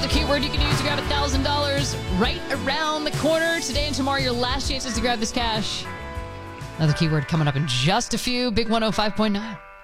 another keyword you can use to grab $1,000 right around the corner. Today and tomorrow, your last chances to grab this cash. Another keyword coming up in just a few. Big 105.9.